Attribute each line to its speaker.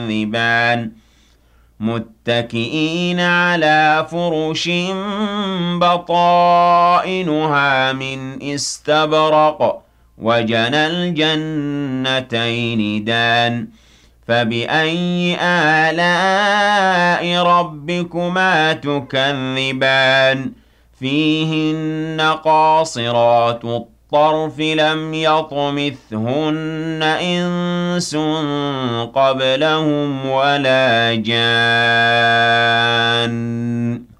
Speaker 1: تكذبان متكئين على فرش بطائنها من استبرق وجنى الجنتين دان فبأي آلاء ربكما تكذبان فيهن قاصرات الطرف لم يطمثهن إنس قبلهم ولا جان